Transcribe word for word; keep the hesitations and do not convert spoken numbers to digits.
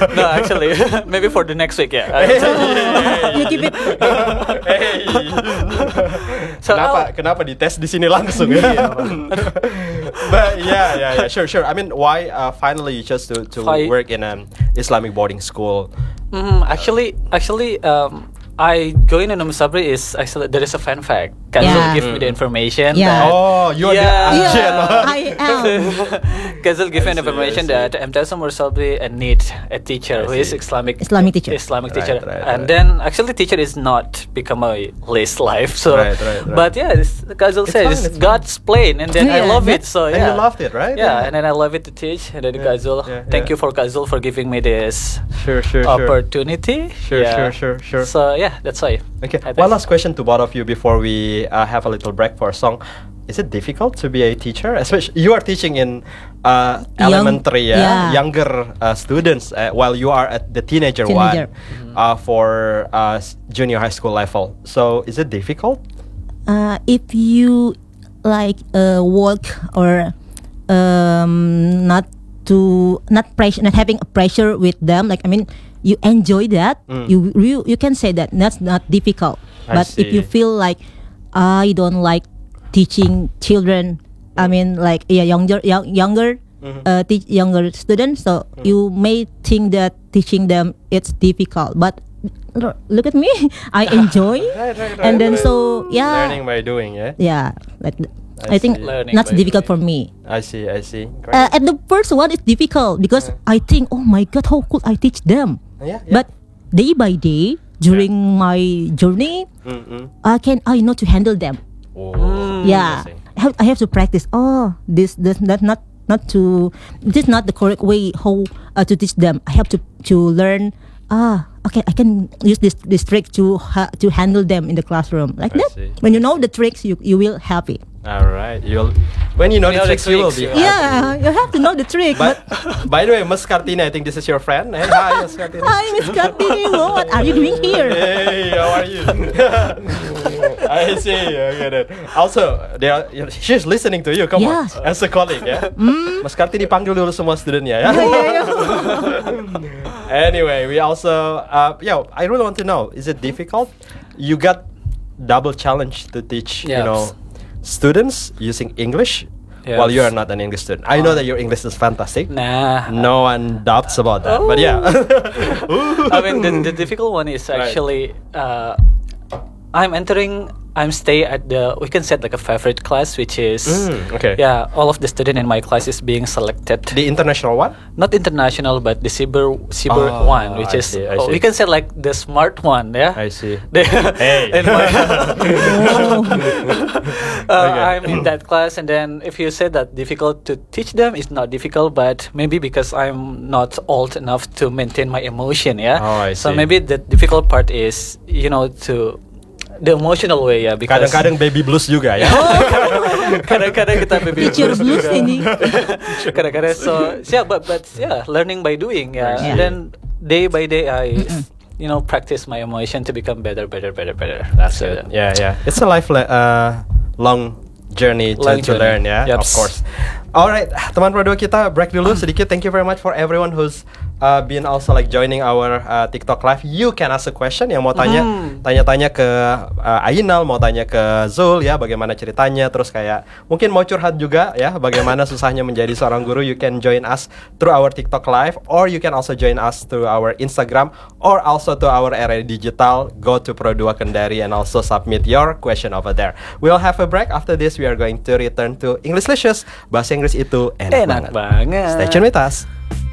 No, actually, maybe for the next week, yeah. You keep it. Hey. So kenapa I'll- kenapa dites di sini langsung ya? But yeah, yeah, yeah, sure, sure. I mean, why uh, finally you chose to to Why- work in an Islamic boarding school? Mm, actually, actually, um, I joined in Sabri is actually there is a fun fact. Kazul Yeah. give me the information. Yeah. That, Oh, you are Yeah. the agent. Yeah, I am. Kazul give I me see, information I see. that M T S Sabri need a teacher I who is see. Islamic Islamic teacher. Islamic Right, teacher, right, and right. then actually teacher is not become a list life. So, Right, right, right. but yeah, this, Kazul It's said fine, it's it's fine. God's plan, and then I Yeah, love that- it. So And yeah, you loved it, right? Yeah, and then I love it to teach. And then Yeah, Kazul, yeah, thank yeah. you for Kazul for giving me this Sure, sure, sure. opportunity. Sure, Yeah. sure, sure, sure. So yeah, that's why. Okay, I one think- last question to both of you before we uh, have a little break for a song. Is it difficult to be a teacher? Especially you are teaching in uh, Young- elementary, yeah, yeah. younger uh, students, uh, while you are at the teenager, Teenager. one uh, for uh, s- junior high school level. So is it difficult? Uh, if you like uh, work or um, not to not pressure, not having a pressure with them, like I mean, you enjoy that. Mm. You, you you can say that that's not difficult. I But if you see. feel like I don't like teaching children, I mean like yeah younger young, younger Mhm. uh, teach younger students, so you may think that teaching them it's difficult, but lo- look at me, I enjoy, Right, right, right, and then right. so yeah, Learning by doing, yeah. yeah, like I I, think see. Learning that's by difficult for doing. me. I see, I see. Great. Uh, at the first one, it's difficult because I think, oh my god, how could I teach them? yeah, yeah. But day by day, during my journey, Mm-mm. I can I know to handle them. Oh, Yeah, interesting. I have, I have to practice. Oh, this this that not not to this is not the correct way how uh, to teach them. I have to to learn. Ah, okay, I can use this this trick to ha- to handle them in the classroom like I that. see, When you know the tricks, you you will happy. All right, you'll when you know You the know the tricks, you will tricks, be you- happy. Yeah, you have to know the trick. But But, by the way, Miss Kartini, I think this is your friend. Hey, hi, Miss Kartini. hi, Miss Kartini, what are you doing here? Hey, how are you? I see. Okay, then. Also, they are, she's listening to you. Come Yeah. on, as a colleague, ya. Mas Kartini panggil dulu semua studentnya, ya. Yeah, yeah, yeah. Anyway, we also, uh, yeah, I really want to know: is it difficult? You got double challenge to teach, you Yes. know, students using English Yes. while you are not an English student. I know that your English is fantastic. Nah. No one doubts about that. But yeah. I mean, the, the difficult one is Right. actually uh, I'm entering. I'm stay at the we can set like a favorite class, which is Mm, okay. yeah. All of the student in my class is being selected. The international one? Not international, but the cyber cyber Oh, one, which I is see, I oh, see. we can say like the smart one. Yeah. I see. The- Hey. in my- Oh. uh, Okay. I'm in that class, and then if you say that difficult to teach them, it's not difficult, but maybe because I'm not old enough to maintain my emotion, yeah. Oh, I So see. maybe the difficult part is you know to the emotional way, yeah. Because Kadang-kadang baby blues juga ya. kadang-kadang kita baby Teacher blues juga. ini. Kadang-kadang so yeah, but but yeah, learning by doing, yeah. Yeah. And then day by day, I you know practice my emotion to become better, better, better, better. That's it. Yeah, yeah. It's a life le- uh, long journey to, Long to journey. learn, ya. Yup. Of course. Alright, teman Pro dua kita break dulu sedikit. Thank you very much for everyone who's uh, been also like joining our uh, TikTok live. You can ask a question yang mau tanya, Mhm. tanya-tanya ke uh, Ainal, mau tanya ke Zul ya, bagaimana ceritanya, terus kayak mungkin mau curhat juga ya, bagaimana susahnya menjadi seorang guru. You can join us through our TikTok live, or you can also join us through our Instagram, or also to our area digital. Go to Pro dua Kendari and also submit your question over there. We'll have a break. After this, we are going to return to Englishlicious. Bahasa Inggris itu enak, Enak banget. Stay tuned with us.